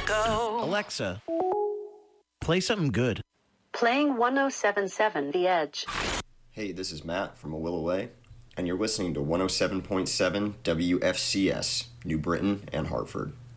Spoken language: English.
go. Alexa, play something good. Playing 107.7 The Edge. Hey, this is Matt from A Willow Way, and you're listening to 107.7 WFCS, New Britain and Hartford.